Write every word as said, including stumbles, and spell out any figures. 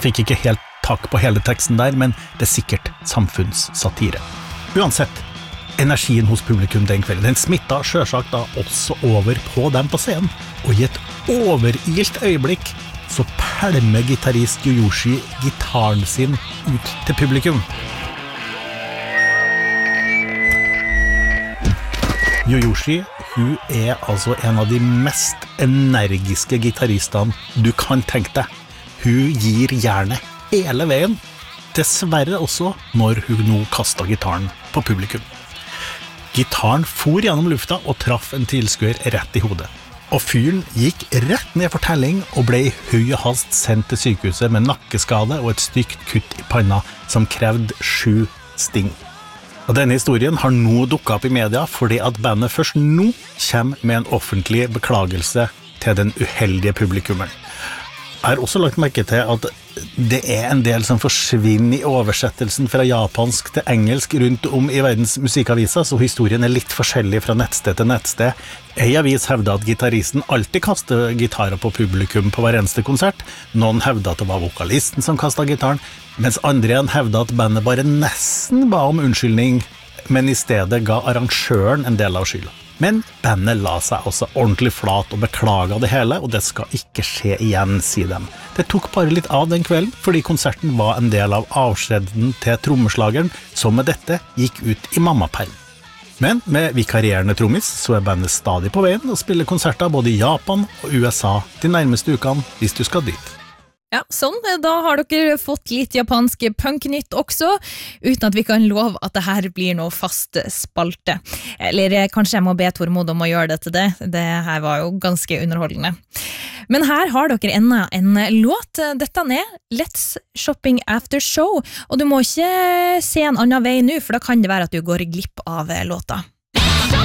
fikk ikke helt tak på hele teksten der, men det er sikkert samfunnssatire. Uansett, energien hos publikum den kvelden, den smittet selvsagt da også over på dem på scenen, og i et overilt øyeblikk så pælmer gitarist Yoyoshi gitaren sin ut til publikum. Yoyoshi, hun er altså en av de mest energiske gitaristene du kan tenke deg. Hun gir jernet hele veien, dessverre også når hun nå kastet gitaren på publikum. Gitaren for gjennom lufta og traff en tilskuer rett i hodet. Og fyren gikk rett ned for telling og ble i høy hast sendt til sykehuset med nakkeskade og et stygt kutt i panna som krevde sju sting. Og denne historien har nå dukket opp i media fordi at bandet først nå kommer med en offentlig beklagelse til den uheldige publikummeren. Jeg har også lagt merke til at det er en del som forsvinner i oversettelsen fra japansk til engelsk rundt om i verdens musikaviser, så historien er litt forskjellig fra nettsted til nettsted. En avis hevder at gitaristen alltid kaster gitarer på publikum på hver eneste konsert. Noen hevder at det var vokalisten som kastet gitaren, mens andre igjen hevder at bandet bare nesten ba om unnskyldning, men i stedet ga arrangøren en del av skylda. Men bandet la seg også ordentlig flat og beklaget det hele, og det skal ikke skje igjen, sier dem. Det tok bare litt av den kvelden, fordi konserten var en del av avskjeden til trommeslageren, som med dette gikk ut i mammaperm. Men med vikarierende trommis så er bandet stadig på veien og spiller konserter både i Japan og U S A de nærmeste ukene hvis du skal dit. Ja, sånn, da har dere fått litt japansk punknytt også, uten at vi kan love at det her blir noe fast spalte. Eller kanskje jeg må be Tormod om å gjøre det til det, det her var jo ganske underholdende. Men her har dere enda en låt, dette er Let's Shopping After Show, og du må ikke se en annen vei nå, for da kan det være at du går glipp av låta.